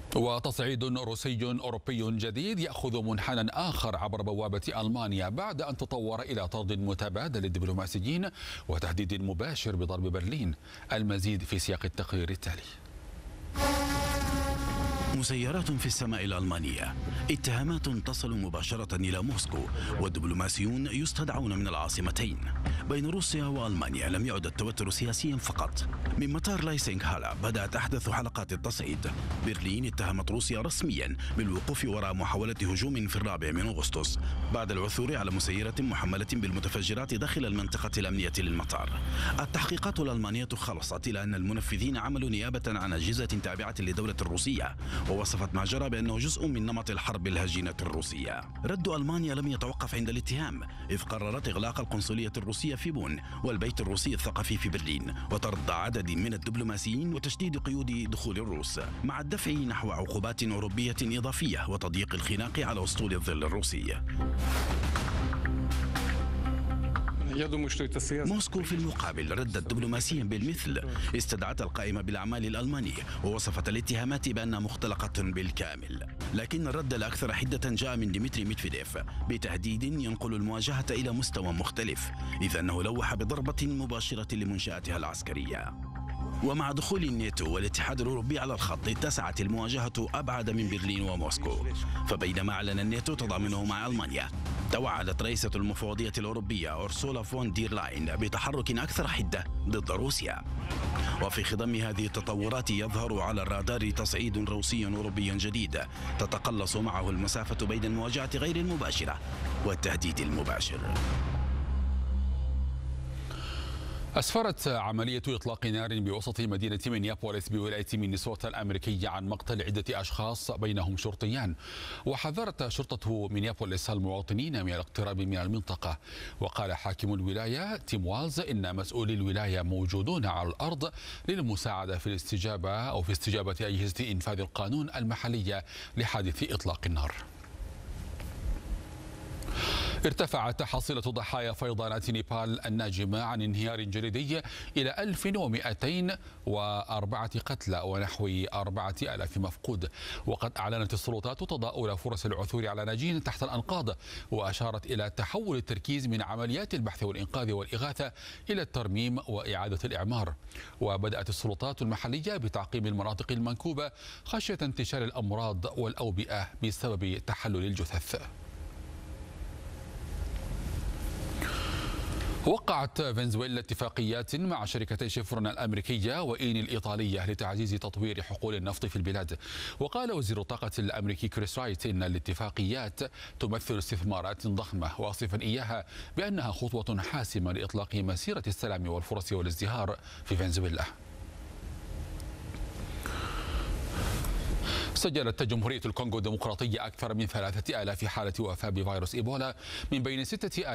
وتصعيد روسي أوروبي جديد يأخذ منحنى آخر عبر بوابة ألمانيا بعد أن تطور إلى طرد متبادل للدبلوماسيين وتهديد مباشر بضرب برلين. المزيد في سياق التقرير التالي. مسيرات في السماء الألمانية، اتهامات تصل مباشرة إلى موسكو، والدبلوماسيون يستدعون من العاصمتين. بين روسيا وألمانيا لم يعد التوتر سياسيا فقط. من مطار لايسينغ هالا بدأت أحدث حلقات التصعيد. برلين اتهمت روسيا رسميا بالوقوف وراء محاولة هجوم في 4 أغسطس بعد العثور على مسيرة محملة بالمتفجرات داخل المنطقة الأمنية للمطار. التحقيقات الألمانية خلصت إلى أن المنفذين عملوا نيابة عن أجهزة تابعة للدولة الروسية، ووصفت ما جرى بأنه جزء من نمط الحرب الهجينة الروسية. رد ألمانيا لم يتوقف عند الاتهام، إذ قررت إغلاق القنصلية الروسية في بون والبيت الروسي الثقافي في برلين وطرد عدد من الدبلوماسيين وتشديد قيود دخول الروس، مع الدفع نحو عقوبات أوروبية إضافية وتضييق الخناق على أسطول الظل الروسي. موسكو في المقابل ردت دبلوماسيا بالمثل، استدعت القائمة بالأعمال الألماني ووصفت الاتهامات بأنها مختلقة بالكامل. لكن الرد الأكثر حدة جاء من ديمتري ميدفيديف بتهديد ينقل المواجهة إلى مستوى مختلف، إذ أنه لوح بضربة مباشرة لمنشآتها العسكرية. ومع دخول الناتو والاتحاد الأوروبي على الخط اتسعت المواجهة أبعد من برلين وموسكو. فبينما أعلن الناتو تضامنه مع ألمانيا، توعدت رئيسة المفوضية الأوروبية أورسولا فون دير لاين بتحرك أكثر حدة ضد روسيا. وفي خضم هذه التطورات يظهر على الرادار تصعيد روسي أوروبي جديد تتقلص معه المسافة بين المواجهة غير المباشرة والتهديد المباشر. أسفرت عملية إطلاق نار بوسط مدينة مينيابوليس بولاية مينيسوتا الأمريكية عن مقتل عدة أشخاص بينهم شرطيان، وحذرت شرطة مينيابوليس المواطنين من الاقتراب من المنطقة. وقال حاكم الولاية تيم والز إن مسؤولي الولاية موجودون على الأرض للمساعدة في استجابة أجهزة إنفاذ القانون المحلية لحادث إطلاق النار. ارتفعت حصيلة ضحايا فيضانات نيبال الناجمة عن انهيار جليدي إلى 1204 قتلى ونحو 4000 مفقود. وقد أعلنت السلطات تضاؤل فرص العثور على ناجين تحت الأنقاض، وأشارت إلى تحول التركيز من عمليات البحث والإنقاذ والإغاثة إلى الترميم وإعادة الإعمار. وبدأت السلطات المحلية بتعقيم المناطق المنكوبة خشية انتشار الأمراض والأوبئة بسبب تحلل الجثث. وقعت فنزويلا اتفاقيات مع شركتي شيفرون الأمريكية وإين الإيطالية لتعزيز تطوير حقول النفط في البلاد. وقال وزير الطاقة الأمريكي كريس رايت إن الاتفاقيات تمثل استثمارات ضخمة، واصفا إياها بأنها خطوة حاسمة لإطلاق مسيرة السلام والفرص والازدهار في فنزويلا. سجلت جمهورية الكونغو الديمقراطية أكثر من 3000 حالة وفاة بفيروس إيبولا، من بين 6000